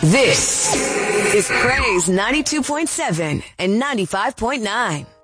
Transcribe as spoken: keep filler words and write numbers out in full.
This is Praise ninety-two point seven and ninety-five point nine.